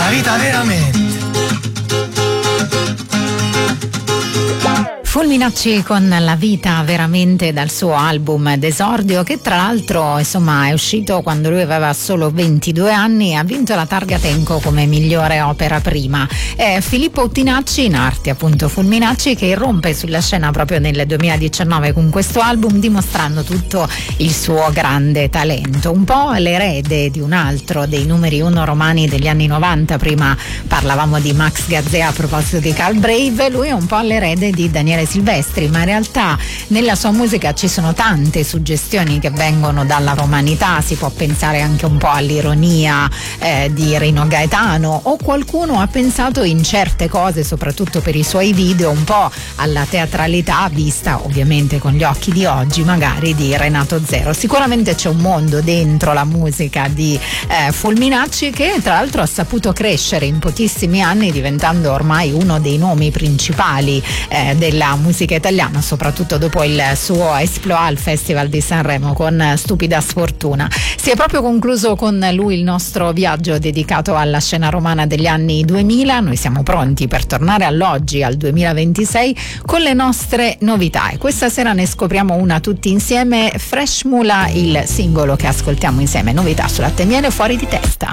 la vita veramente. Fulminacci con La vita veramente, dal suo album d'esordio, che tra l'altro insomma è uscito quando lui aveva solo 22 anni e ha vinto la Targa Tenco come migliore opera prima. È Filippo Uttinacci, in arte appunto Fulminacci, che irrompe sulla scena proprio nel 2019 con questo album, dimostrando tutto il suo grande talento. Un po' l'erede di un altro dei numeri uno romani degli anni 90, prima parlavamo di Max Gazzè a proposito di Carl Brave, lui è un po' l'erede di Daniele Silvestri, ma in realtà nella sua musica ci sono tante suggestioni che vengono dalla romanità. Si può pensare anche un po' all'ironia di Rino Gaetano, o qualcuno ha pensato in certe cose, soprattutto per i suoi video, un po' alla teatralità vista ovviamente con gli occhi di oggi magari di Renato Zero. Sicuramente c'è un mondo dentro la musica di Fulminacci, che tra l'altro ha saputo crescere in pochissimi anni, diventando ormai uno dei nomi principali della musica italiana, soprattutto dopo il suo esploit al Festival di Sanremo con Stupida Sfortuna. Si è proprio concluso con lui il nostro viaggio dedicato alla scena romana degli anni 2000. Noi siamo pronti per tornare all'oggi, al 2026, con le nostre novità, e questa sera ne scopriamo una tutti insieme. Fresh Mula, il singolo che ascoltiamo insieme, novità su Latte e Miele, Fuori di Testa.